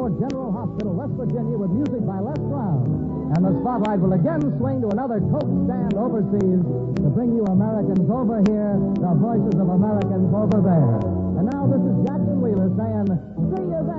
Memorial General Hospital, West Virginia, with music by Les Brown. And the spotlight will again swing to another Coke stand overseas to bring you Americans over here, the voices of Americans over there. And now this is Jackson Wheeler saying, see you then.